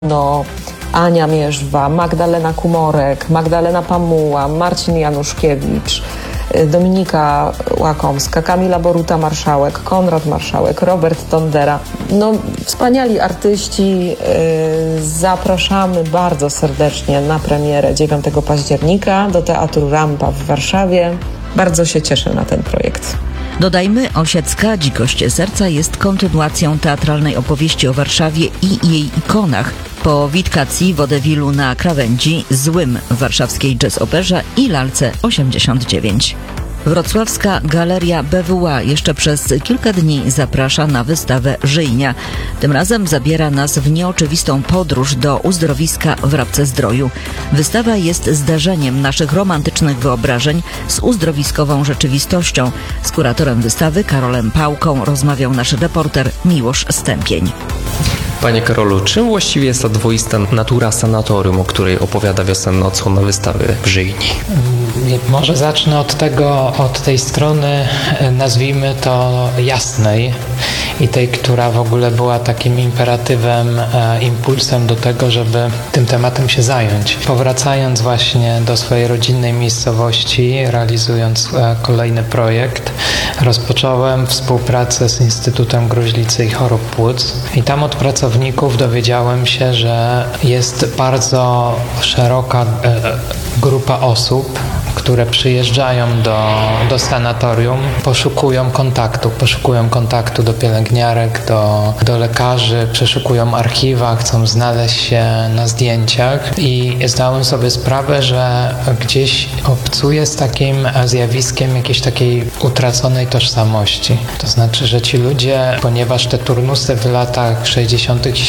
No, Ania Mierzwa, Magdalena Kumorek, Magdalena Pamuła, Marcin Januszkiewicz, Dominika Łakomska, Kamila Boruta-Marszałek, Konrad Marszałek, Robert Tondera. No, wspaniali artyści. Zapraszamy bardzo serdecznie na premierę 9 października do Teatru Rampa w Warszawie. Bardzo się cieszę na ten projekt. Dodajmy, Osiecka Dzikość Serca jest kontynuacją teatralnej opowieści o Warszawie i jej ikonach. Po Witkacji, Wodewilu na krawędzi, Złym w warszawskiej jazz operze i Lalce 89. Wrocławska Galeria BWA jeszcze przez kilka dni zaprasza na wystawę Żyjnia. Tym razem zabiera nas w nieoczywistą podróż do uzdrowiska w Rabce-Zdroju. Wystawa jest zderzeniem naszych romantycznych wyobrażeń z uzdrowiskową rzeczywistością. Z kuratorem wystawy Karolem Pałką rozmawiał nasz reporter Miłosz Stępień. Panie Karolu, czym właściwie jest ta dwoista natura sanatorium, o której opowiada Wiosenna Odsłona na wystawie w Żyjni? Może zacznę od tej strony, nazwijmy to jasnej i tej, która w ogóle była takim imperatywem, impulsem do tego, żeby tym tematem się zająć. Powracając właśnie do swojej rodzinnej miejscowości, realizując kolejny projekt, rozpocząłem współpracę z Instytutem Gruźlicy i Chorób Płuc i tam od pracowników dowiedziałem się, że jest bardzo szeroka grupa osób, które przyjeżdżają do sanatorium, poszukują kontaktu do pielęgniarek, do lekarzy, przeszukują archiwa, chcą znaleźć się na zdjęciach i zdałem sobie sprawę, że gdzieś obcuję z takim zjawiskiem jakiejś takiej utraconej tożsamości. To znaczy, że ci ludzie, ponieważ te turnusy w latach 60. i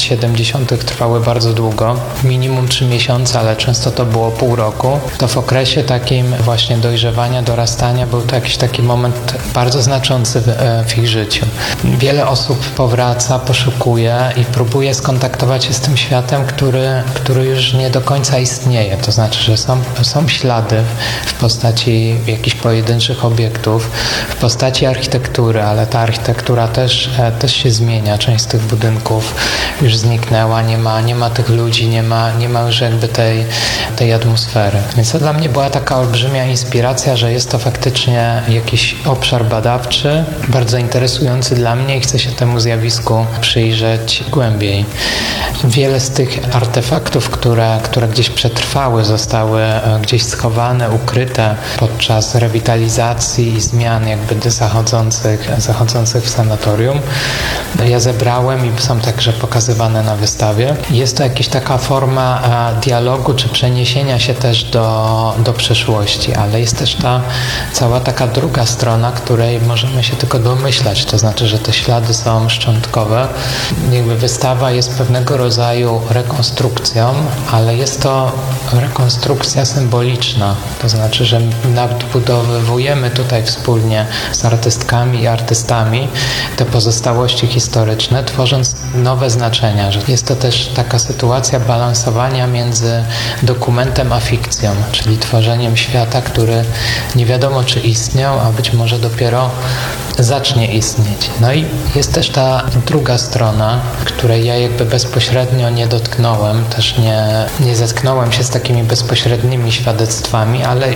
70. trwały bardzo długo, minimum 3 miesiące, ale często to było pół roku, to w okresie takim właśnie dojrzewania, dorastania był to jakiś taki moment bardzo znaczący w ich życiu. Wiele osób powraca, poszukuje i próbuje skontaktować się z tym światem, który już nie do końca istnieje. To znaczy, że są ślady w postaci jakichś pojedynczych obiektów, w postaci architektury, ale ta architektura też się zmienia. Część z tych budynków już zniknęła, nie ma tych ludzi, nie ma już jakby tej atmosfery. Więc to dla mnie była taka olbrzymia inspiracja, że jest to faktycznie jakiś obszar badawczy, bardzo interesujący dla mnie i chcę się temu zjawisku przyjrzeć głębiej. Wiele z tych artefaktów, które gdzieś przetrwały, zostały gdzieś schowane, ukryte podczas rewitalizacji i zmian jakby zachodzących w sanatorium, ja zebrałem i są także pokazywane na wystawie. Jest to jakaś taka forma dialogu czy przeniesienia się też do przeszłości, ale jest też ta cała taka druga strona, której możemy się tylko domyślać, to znaczy, że te ślady są szczątkowe. Jakby wystawa jest pewnego rodzaju rekonstrukcją, ale jest to rekonstrukcja symboliczna, to znaczy, że nadbudowujemy tutaj wspólnie z artystkami i artystami te pozostałości historyczne, tworząc nowe znaczenia, że jest to też taka sytuacja balansowania między dokumentem a fikcją, czyli tworzeniem świata, który nie wiadomo czy istniał, a być może dopiero zacznie istnieć. No i jest też ta druga strona, której ja jakby bezpośrednio nie dotknąłem, też nie zetknąłem się z takimi bezpośrednimi świadectwami, ale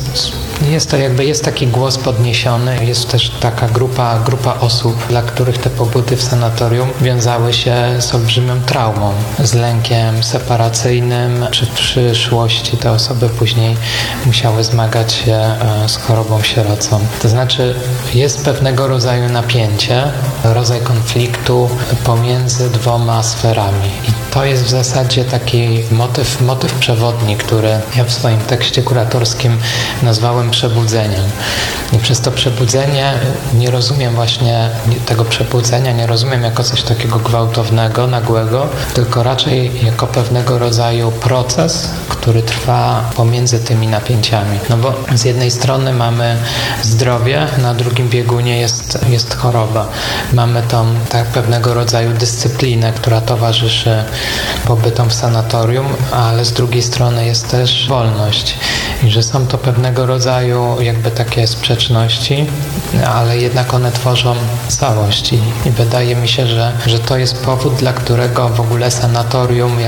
jest taki głos podniesiony, jest też taka grupa osób, dla których te pobyty w sanatorium wiązały się z olbrzymią traumą, z lękiem separacyjnym, czy w przyszłości te osoby później musiały zmagać się z chorobą sierocą. To znaczy jest pewnego rodzaju napięcie, rodzaj konfliktu pomiędzy dwoma sferami. I to jest w zasadzie taki motyw przewodni, który ja w swoim tekście kuratorskim nazwałem przebudzeniem. I przez to przebudzenie nie rozumiem właśnie tego przebudzenia, nie rozumiem jako coś takiego gwałtownego, nagłego, tylko raczej jako pewnego rodzaju proces, który trwa pomiędzy tymi napięciami. No bo z jednej strony mamy zdrowie, na drugim biegunie jest choroba. Mamy tą pewnego rodzaju dyscyplinę, która towarzyszy pobytom w sanatorium, ale z drugiej strony jest też wolność. i że są to pewnego rodzaju jakby takie sprzeczności, ale jednak one tworzą całość i wydaje mi się, że to jest powód, dla którego w ogóle sanatorium